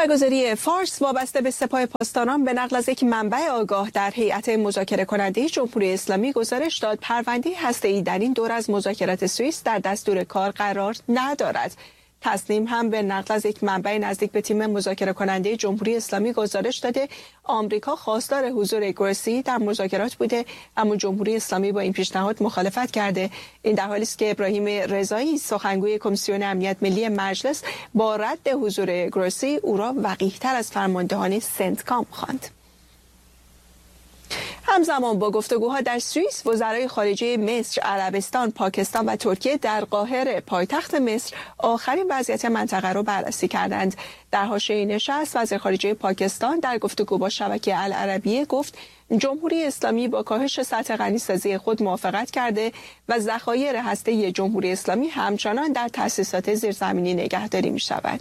خبرگزاری فارس وابسته به سپاه پاسداران به نقل از یک منبع آگاه در هیئت مذاکره کننده جمهوری اسلامی گزارش داد پرونده هسته‌ای در این دور از مذاکرات سوئیس در دستور کار قرار ندارد. تسنیم هم به نقل از یک منبع نزدیک به تیم مذاکره کننده جمهوری اسلامی گزارش داده آمریکا خواستار حضور گروسی در مذاکرات بوده، اما جمهوری اسلامی با این پیشنهاد مخالفت کرده. این در حالی است که ابراهیم رضایی سخنگوی کمیسیون امنیت ملی مجلس با رد حضور گروسی او را وقیح‌تر از فرماندهان سنتکام خواند. همزمان با گفتگوها در سوئیس، وزرای خارجه مصر، عربستان، پاکستان و ترکیه در قاهره پایتخت مصر آخرین وضعیت منطقه را بررسی کردند. در حاشیه نشست وزیر خارجه پاکستان در گفتگو با شبکه العربیه گفت جمهوری اسلامی با کاهش سطح غنیسازی خود موافقت کرده و ذخایر هسته‌ای جمهوری اسلامی همچنان در تأسیسات زیرزمینی نگهداری می شود.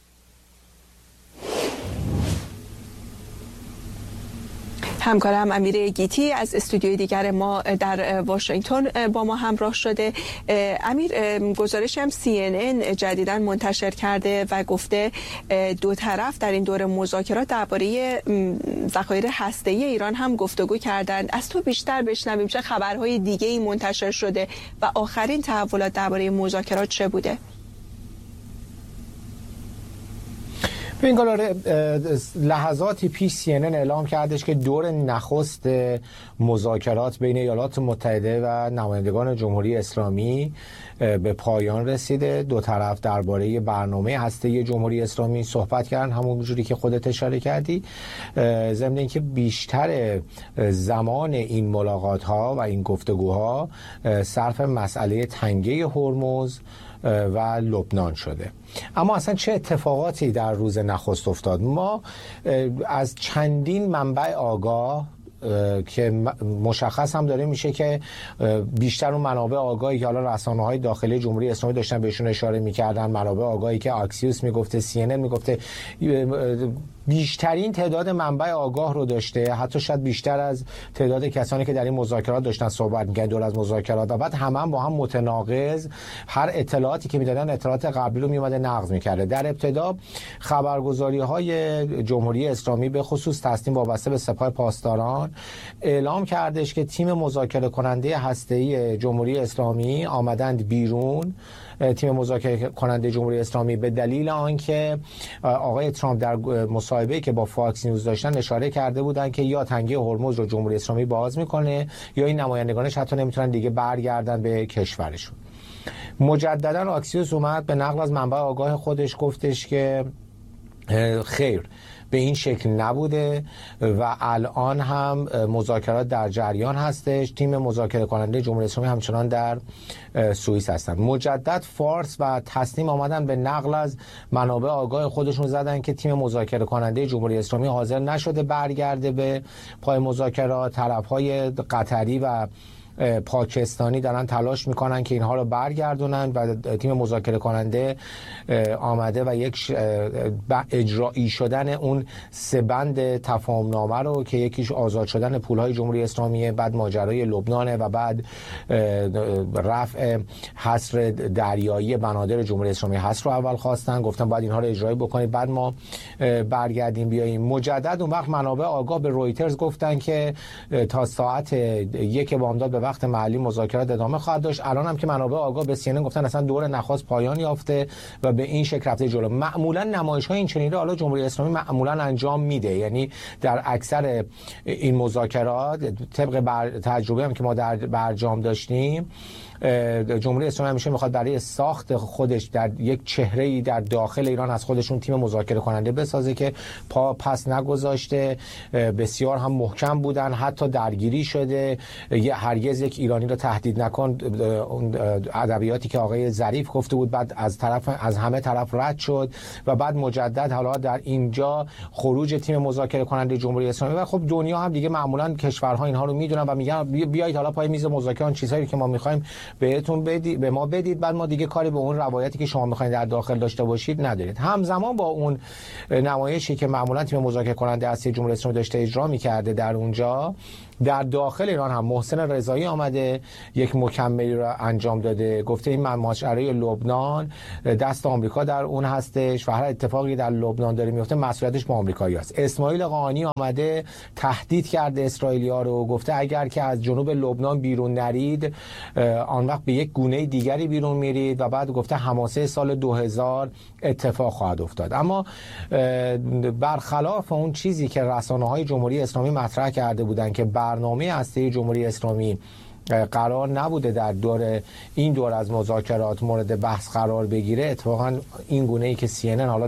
همکارم امیر گیتی از استودیوی دیگر ما در واشنگتن با ما همراه شده. امیر، گزارش هم CNN جدیداً منتشر کرده و گفته دو طرف در این دور مذاکرات درباره ذخایر هسته‌ای ایران هم گفتگو کردند. از تو بیشتر بشنویم چه خبرهای دیگه‌ای منتشر شده و آخرین تحولات درباره مذاکرات چه بوده؟ به این لحظاتی پیش CNN اعلام کردش که دور نخست مذاکرات بین ایالات متحده و نمایندگان جمهوری اسلامی به پایان رسیده. دو طرف درباره برنامه هسته‌ای جمهوری اسلامی صحبت کردن، همونجوری که خودت اشاره کردی، ضمن اینکه بیشتر زمان این ملاقات ها و این گفتگوها صرف مسئله تنگه هرمز و لبنان شده. اما اصلا چه اتفاقاتی در روز نخست افتاد؟ ما از چندین منبع آگاه که مشخص هم داره میشه که بیشتر اون منابع آگاهی که حالا رسانه‌های داخلی جمهوری اسلامی داشتن بهشون اشاره میکردن، منابع آگاهی که آکسیوس میگفته، CNN میگفته، بیشترین تعداد منبع آگاه رو داشته، حتی شاید بیشتر از تعداد کسانی که در این مذاکرات داشتن صحبت می‌کردن دور از مذاکرات، و بعد هم با هم متناقض، هر اطلاعاتی که میدادن اطلاعات قبلی رو میومده نقض میکرده. در ابتدا خبرگزاری‌های جمهوری اسلامی به خصوص تصمیم وابسته به سپاه پاسداران اعلام کردش که تیم مذاکره کننده هسته‌ای جمهوری اسلامی آمدند بیرون. تیم مذاکره کننده جمهوری اسلامی به دلیل آنکه آقای ترامپ در مصاحبه‌ای که با فاکس نیوز داشتن اشاره کرده بودن که یا تنگه هرمز رو جمهوری اسلامی باز میکنه یا این نمایندگانش حتی نمیتونن دیگه برگردن به کشورشون. مجددا آکسیوس اومد به نقل از منبع آگاه خودش گفتش که خیر، به این شکل نبوده و الان هم مذاکرات در جریان هستش. تیم مذاکره کننده جمهوری اسلامی همچنان در سوئیس هستند. مجدد فارس و تصنیم آمدن به نقل از منابع آگاه خودشون زدن که تیم مذاکره کننده جمهوری اسلامی حاضر نشده برگرده به پای مذاکرات. طرف‌های قطری و پاکستانی دارن تلاش میکنن که اینها رو برگردونن و تیم مذاکره کننده آمده و یک اجرایی شدن اون سه بند تفاهم نامه رو که یکیش آزاد شدن پولهای جمهوری اسلامی، بعد ماجرای لبنانه و بعد رفع حصر دریایی بنادر جمهوری اسلامی هست رو اول خواستن، گفتن باید اینها رو اجرایی بکنید بعد ما برگردیم بیاییم. مجدد اون وقت منابع آگاه به رویترز گفتن که تا ساعت 1 بامداد به وقت محلی مذاکرات ادامه خواهد داشت. الان هم که منابع آگاه به CNN گفتن اصلا دور نخست پایان یافته و به این شکل رفته جلو. معمولا نمایش‌های این چنینی رو حالا جمهوری اسلامی معمولا انجام میده، یعنی در اکثر این مذاکرات طبق تجربه هم که ما در برجام داشتیم، جمهوری اسلامی همیشه میخواد برای ساخت خودش در یک چهره‌ای در داخل ایران از خودشون تیم مذاکره کننده بسازه که پا پس نگذاشته، بسیار هم محکم بودن، حتی درگیری شده، هرگز یک ایرانی رو تهدید نکن، اون ادبیاتی که آقای ظریف گفته بود بعد از همه طرف رد شد و بعد مجدد حالا در اینجا خروج تیم مذاکره کننده جمهوری اسلامی. و خب دنیا هم دیگه معمولا کشورها اینها رو میدونن و میگن بیایید حالا پای میز مذاکره چیزایی که ما میخوایم بهتون بدید، به ما بدید، بعد ما دیگه کاری به اون روایتی که شما میخواین در داخل داشته باشید ندارید. همزمان با اون نمایشی که معمولا تیم مذاکره کننده اصلی جمهوری اسلامی داشته اجرا میکرده در اونجا، در داخل ایران هم محسن رضایی آمده یک مکملی را انجام داده، گفته این ماجرای لبنان دست آمریکا در اون هستش و هر اتفاقی در لبنان داره میفته مسئولیتش با آمریکایی‌هاست. اسماعیل قائنی آمده تهدید کرده اسرائیلی‌ها رو، گفته اگر که از جنوب لبنان بیرون نرید آن وقت به یک گونه دیگری بیرون میرید و بعد گفته حماسه سال 2000 اتفاق خواهد افتاد. اما برخلاف اون چیزی که رسانه‌های جمهوری اسلامی مطرح کرده بودند که برنامه هسته‌ای جمهوری اسلامی قرار نبوده در این دور از مذاکرات مورد بحث قرار بگیره، اتفاقا این گونه‌ای که CNN حالا